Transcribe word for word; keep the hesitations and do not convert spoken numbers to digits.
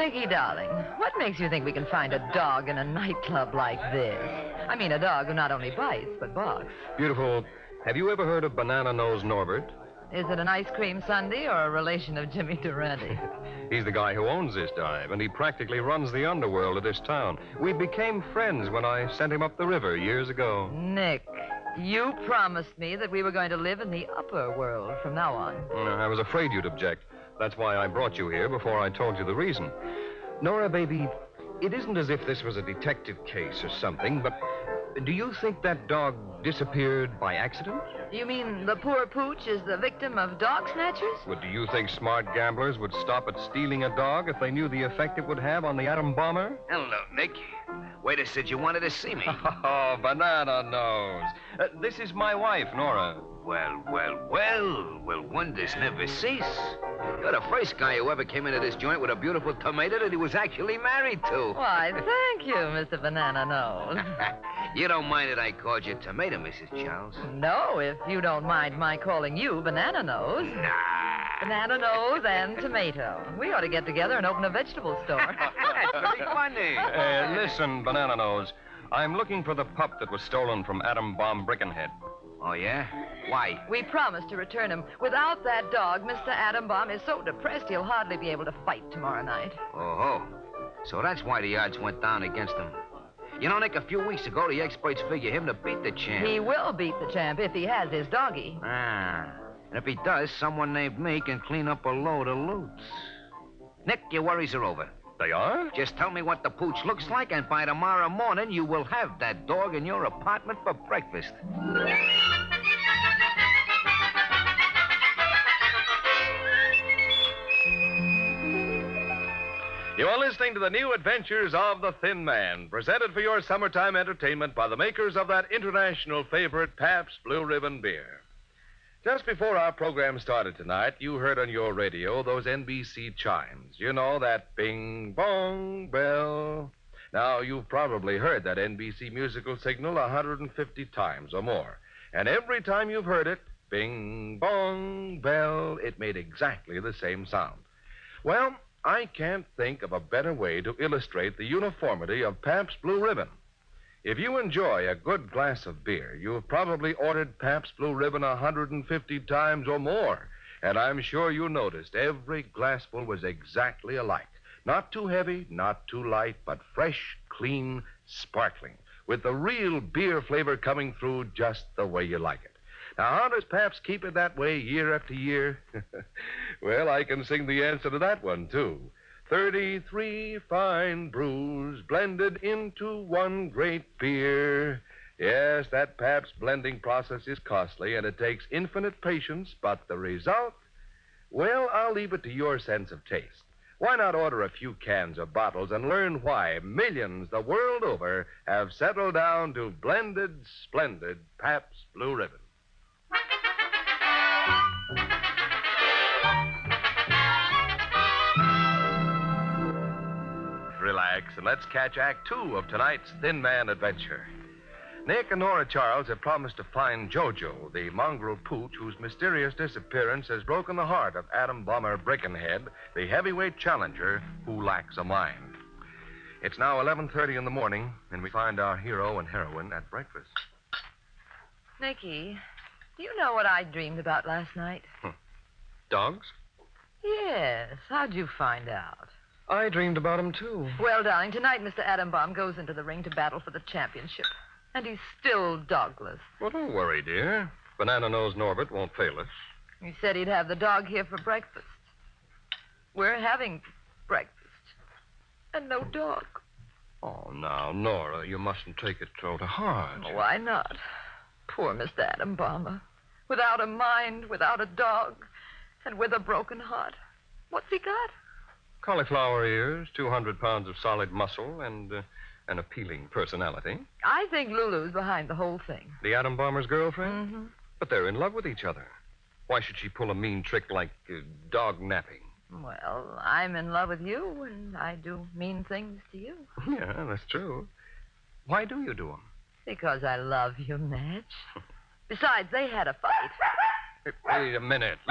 Nicky, darling, what makes you think we can find a dog in a nightclub like this? I mean, a dog who not only bites, but barks. Beautiful. Have you ever heard of Banana Nose Norbert? Is it an ice cream sundae or a relation of Jimmy Durante? He's the guy who owns this dive, and he practically runs the underworld of this town. We became friends when I sent him up the river years ago. Nick, you promised me that we were going to live in the upper world from now on. Uh, I was afraid you'd object. That's why I brought you here before I told you the reason. Nora, baby, it isn't as if this was a detective case or something, but do you think that dog disappeared by accident? You mean the poor pooch is the victim of dog snatchers? Well, do you think smart gamblers would stop at stealing a dog if they knew the effect it would have on the atom bomber? Hello, Nick. Wait a said you wanted to see me. Oh, Banana Nose. Uh, this is my wife, Nora. Well, well, well. Well, wonders never cease. You're the first guy who ever came into this joint with a beautiful tomato that he was actually married to. Why, thank you, Mister Banana Nose. You don't mind that I called you tomato, Missus Charles? No, if you don't mind my calling you Banana Nose. Nah. Banana Nose and Tomato. We ought to get together and open a vegetable store. That's very funny. Uh, listen, Banana Nose. I'm looking for the pup that was stolen from Atom Bomb Brickenhead. Oh, yeah? Why? We promised to return him. Without that dog, Mister Atom Bomb is so depressed he'll hardly be able to fight tomorrow night. Oh-ho. So that's why the odds went down against him. You know, Nick, a few weeks ago, the experts figure him to beat the champ. He will beat the champ if he has his doggy. Ah. And if he does, someone named me can clean up a load of loot. Nick, your worries are over. They are? Just tell me what the pooch looks like, and by tomorrow morning, you will have that dog in your apartment for breakfast. You are listening to the new adventures of the Thin Man, presented for your summertime entertainment by the makers of that international favorite, Pabst Blue Ribbon beer. Just before our program started tonight, you heard on your radio those N B C chimes. You know, that bing-bong bell. Now, you've probably heard that N B C musical signal one hundred fifty times or more. And every time you've heard it, bing-bong bell, it made exactly the same sound. Well, I can't think of a better way to illustrate the uniformity of Pabst Blue Ribbon. If you enjoy a good glass of beer, you've probably ordered Pabst Blue Ribbon one hundred fifty times or more. And I'm sure you noticed every glassful was exactly alike. Not too heavy, not too light, but fresh, clean, sparkling, with the real beer flavor coming through just the way you like it. Now, how does Pabst keep it that way year after year? Well, I can sing the answer to that one, too. thirty-three fine brews blended into one great beer. Yes, that Pabst blending process is costly, and it takes infinite patience, but the result? Well, I'll leave it to your sense of taste. Why not order a few cans or bottles and learn why millions the world over have settled down to blended, splendid Pabst Blue Ribbon. Relax, and let's catch Act Two of tonight's Thin Man adventure. Nick and Nora Charles have promised to find Jojo, the mongrel pooch whose mysterious disappearance has broken the heart of Atom Bomber Brickenhead, the heavyweight challenger who lacks a mind. It's now eleven thirty in the morning, and we find our hero and heroine at breakfast. Nicky, do you know what I dreamed about last night? Dogs? Yes. How'd you find out? I dreamed about them, too. Well, darling, tonight Mister Atom Bomb goes into the ring to battle for the championship. And he's still dogless. Well, don't worry, dear. Banana Nose Norbert won't fail us. He said he'd have the dog here for breakfast. We're having breakfast. And no dog. Oh, now, Nora, you mustn't take it so to heart. Why not? Poor Mister Atom Bomber. Without a mind, without a dog, and with a broken heart. What's he got? Cauliflower ears, two hundred pounds of solid muscle, and uh, an appealing personality. I think Lulu's behind the whole thing. The Atom Bomber's girlfriend? Mm-hmm. But they're in love with each other. Why should she pull a mean trick like uh, dog napping? Well, I'm in love with you, and I do mean things to you. Yeah, that's true. Why do you do them? Because I love you, Natch. Besides, they had a fight. Wait a minute.